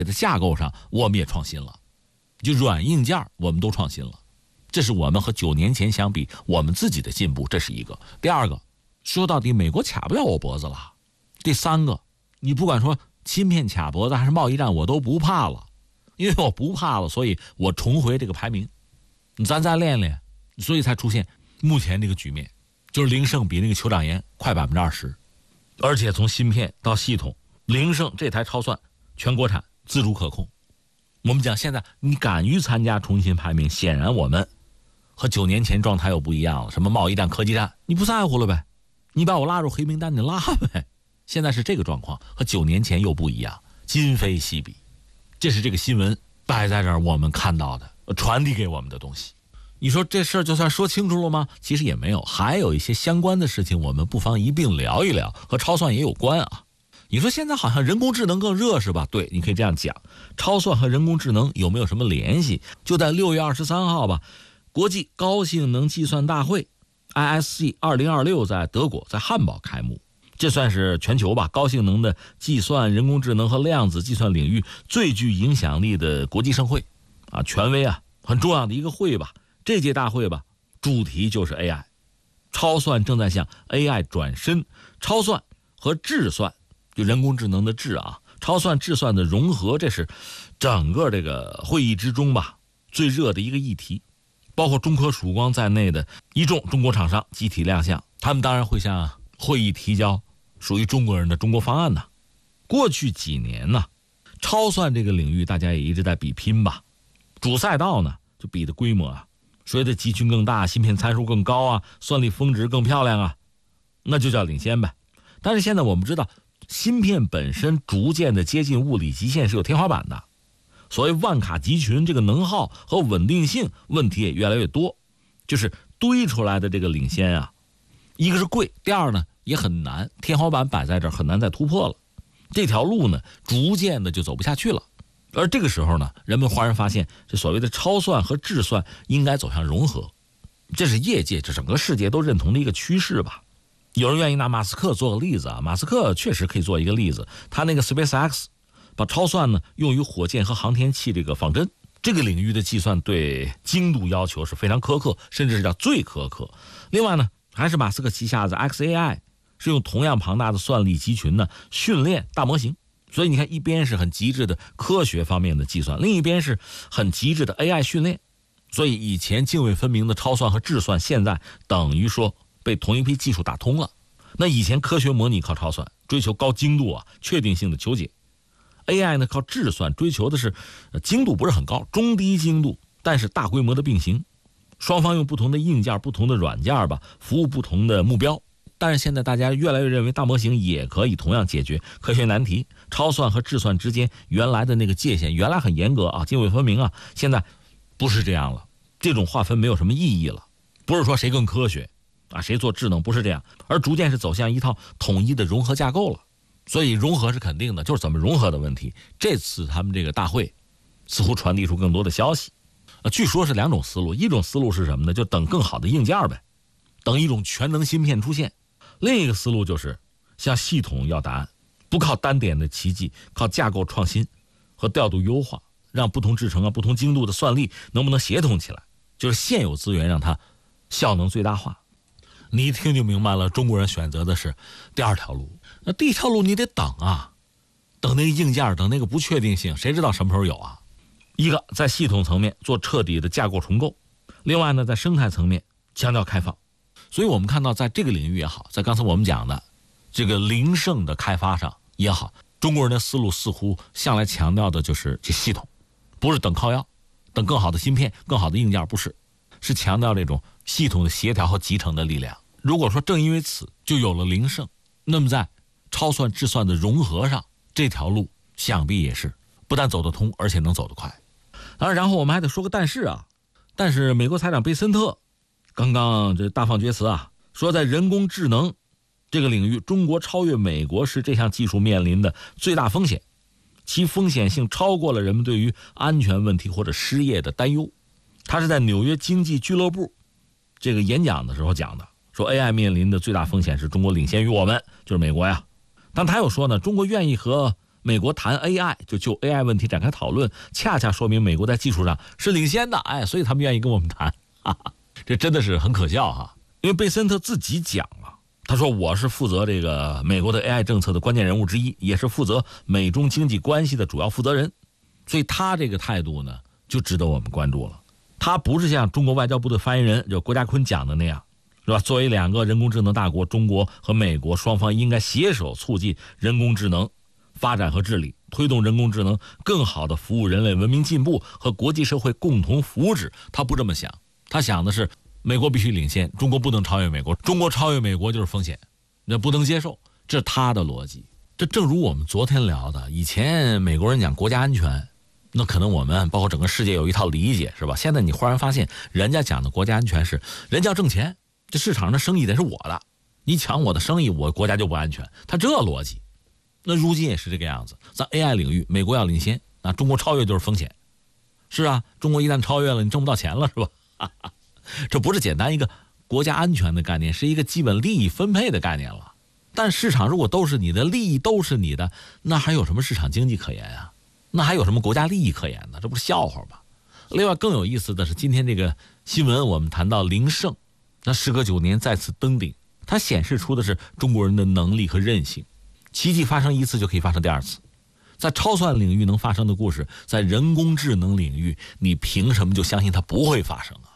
的架构上我们也创新了，就软硬件我们都创新了，这是我们和9年前相比我们自己的进步，这是一个。第二个，说到底美国卡不了我脖子了。第三个，你不管说芯片卡脖子还是贸易战，我都不怕了，因为我不怕了，所以我重回这个排名，咱再练练，所以才出现目前这个局面，就是凌胜比那个酋长岩快20%，而且从芯片到系统，凌胜这台超算全国产自主可控。我们讲现在你敢于参加重新排名，显然我们和9年前状态又不一样了，什么贸易战科技战你不在乎了呗，你把我拉入黑名单你拉呗，现在是这个状况，和9年前又不一样，今非昔比。这是这个新闻摆在这儿我们看到的，传递给我们的东西。你说这事儿就算说清楚了吗？其实也没有，还有一些相关的事情我们不妨一并聊一聊，和超算也有关啊。你说现在好像人工智能更热是吧？对，你可以这样讲，超算和人工智能有没有什么联系？就在6月23号吧，国际高性能计算大会 ISC 2026在德国在汉堡开幕，这算是全球吧高性能的计算、人工智能和量子计算领域最具影响力的国际盛会啊，权威啊，很重要的一个会吧。这届大会吧，主题就是 AI， 超算正在向 AI 转身，超算和智算，就人工智能的智啊，超算智算的融合，这是整个这个会议之中吧最热的一个议题。包括中科曙光在内的一众中国厂商集体亮相，他们当然会向会议提交属于中国人的中国方案呢。过去几年呢，超算这个领域大家也一直在比拼吧，主赛道呢就比的规模啊，谁的集群更大，芯片参数更高啊，算力峰值更漂亮啊，那就叫领先呗。但是现在我们知道，芯片本身逐渐的接近物理极限是有天花板的，所谓万卡集群这个能耗和稳定性问题也越来越多，就是堆出来的这个领先啊，一个是贵，第二呢也很难，天花板摆在这儿很难再突破了，这条路呢逐渐的就走不下去了。而这个时候呢，人们忽然发现这所谓的超算和智算应该走向融合，这是业界这整个世界都认同的一个趋势吧。有人愿意拿马斯克做个例子啊，马斯克确实可以做一个例子，他那个 SpaceX 把超算呢用于火箭和航天器这个仿真，这个领域的计算对精度要求是非常苛刻，甚至是叫最苛刻。另外呢，还是马斯克旗下的 XAI 是用同样庞大的算力集群呢训练大模型，所以你看，一边是很极致的科学方面的计算，另一边是很极致的 AI 训练。所以以前泾渭分明的超算和智算，现在等于说被同一批技术打通了。那以前科学模拟靠超算，追求高精度啊，确定性的求解。AI 呢靠智算，追求的是精度不是很高，中低精度，但是大规模的并行。双方用不同的硬件、不同的软件吧，服务不同的目标。但是现在大家越来越认为大模型也可以同样解决科学难题，超算和智算之间原来的那个界限原来很严格啊，泾渭分明啊，现在不是这样了，这种划分没有什么意义了，不是说谁更科学啊，谁做智能，不是这样，而逐渐是走向一套统一的融合架构了。所以融合是肯定的，就是怎么融合的问题。这次他们这个大会似乎传递出更多的消息，据说是2种思路，一种思路是什么呢？就等更好的硬件呗，等一种全能芯片出现。另一个思路就是向系统要答案，不靠单点的奇迹，靠架构创新和调度优化，让不同制程啊、不同精度的算力能不能协同起来，就是现有资源让它效能最大化。你一听就明白了，中国人选择的是第二条路。那第一条路你得等啊，等那个硬件，等那个不确定性，谁知道什么时候有啊？一个在系统层面做彻底的架构重构，另外呢在生态层面强调开放。所以我们看到在这个领域也好，在刚才我们讲的这个凌胜的开发上也好，中国人的思路似乎向来强调的就是这系统，不是等靠腰，等更好的芯片、更好的硬件，不是，是强调这种系统的协调和集成的力量。如果说正因为此就有了凌胜，那么在超算智算的融合上，这条路想必也是不但走得通，而且能走得快。当然，然后我们还得说个但是啊，但是美国财长贝森特刚刚这大放厥词啊，说在人工智能这个领域，中国超越美国是这项技术面临的最大风险，其风险性超过了人们对于安全问题或者失业的担忧。他是在纽约经济俱乐部这个演讲的时候讲的，说 AI 面临的最大风险是中国领先于我们，就是美国呀。但他又说呢，中国愿意和美国谈 AI 就 AI 问题展开讨论，恰恰说明美国在技术上是领先的，所以他们愿意跟我们谈，这真的是很可笑哈。因为贝森特自己讲了，他说我是负责这个美国的 AI 政策的关键人物之一，也是负责美中经济关系的主要负责人，所以他这个态度呢就值得我们关注了。他不是像中国外交部的发言人就郭家坤讲的那样，是吧？作为两个人工智能大国，中国和美国双方应该携手促进人工智能发展和治理，推动人工智能更好地服务人类文明进步和国际社会共同福祉。他不这么想，他想的是美国必须领先，中国不能超越美国，中国超越美国就是风险，那不能接受，这是他的逻辑。这正如我们昨天聊的，以前美国人讲国家安全，那可能我们包括整个世界有一套理解，是吧？现在你忽然发现人家讲的国家安全是人家要挣钱，这市场上的生意得是我的，你抢我的生意，我国家就不安全，他这逻辑。那如今也是这个样子，在 AI 领域美国要领先，中国超越就是风险。是啊，中国一旦超越了，你挣不到钱了，是吧？这不是简单一个国家安全的概念，是一个基本利益分配的概念了。但市场如果都是你的，利益都是你的，那还有什么市场经济可言啊？那还有什么国家利益可言呢？这不是笑话吧？另外更有意思的是，今天这个新闻我们谈到林胜，那时隔9年再次登顶，它显示出的是中国人的能力和韧性。奇迹发生一次就可以发生第二次，在超算领域能发生的故事，在人工智能领域你凭什么就相信它不会发生啊？